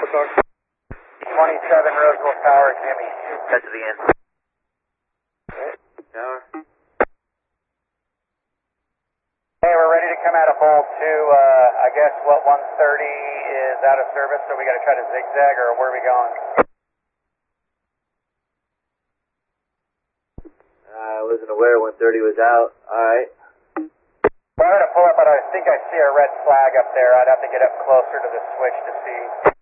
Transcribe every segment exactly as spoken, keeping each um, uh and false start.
talk. twenty-seven Roseville Tower, Jimmy. Catch it again. Tower. Hey, we're ready to come out of bolt two. Uh, I guess what one thirty is out of service, so we got to try to zigzag, or where are we going? I wasn't aware one thirty was out. Alright. Well, I'm going to pull up, but I think I see a red flag up there. I'd have to get up closer to the switch to see.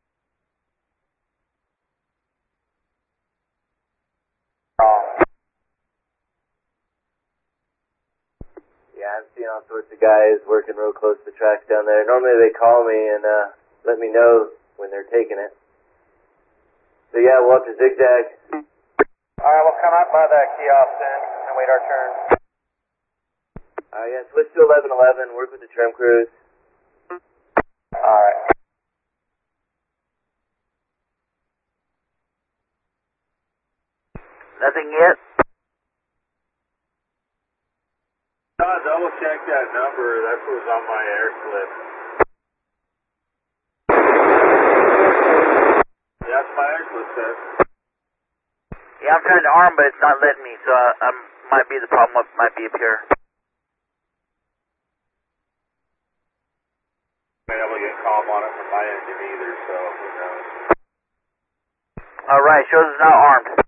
Yeah, I'm seeing all sorts of guys working real close to the tracks down there. Normally they call me and uh, let me know when they're taking it. So yeah, we'll have to zigzag. Alright, we'll come up by the kiosk then and wait our turn. Alright, yeah, switch to eleven eleven, work with the trim crews. Alright. Nothing yet? No, double check that number. That's what was on my air slip. Yeah, that's my air slip says. Yeah, I'm trying to arm, but it's not letting me, so I, I might be the problem. What might be up here. Been able to get calm on it from my engine either, so who knows. Alright, shows it's not armed.